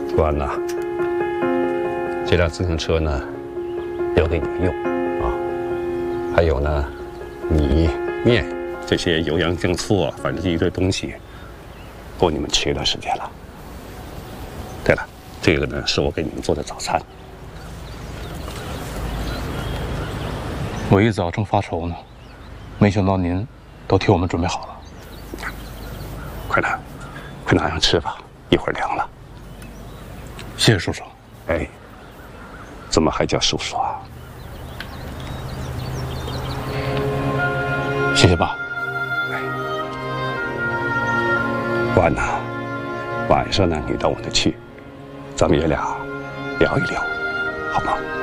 关呐，这辆自行车呢，留给你们用啊。还有呢，米、面这些油盐酱醋啊，反正这一堆东西，够你们吃一段时间了。对了，这个呢是我给你们做的早餐。 我一早正发愁呢，没想到您都替我们准备好了。 快拿上吃吧，一会儿凉了。 谢谢叔叔。 哎，怎么还叫叔叔啊？ 谢谢爸。 关呐，晚上呢你到我那去，咱们爷俩聊一聊，好吗？